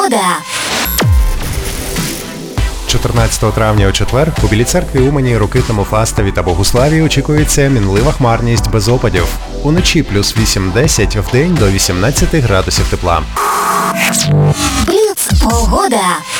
Погода. 14 травня у четвер у Білій церкві Умані, Рокитному, Фастові та Богуславі очікується мінлива хмарність без опадів. Уночі плюс 8-10, вдень до 18 градусів тепла. Бліц. Погода.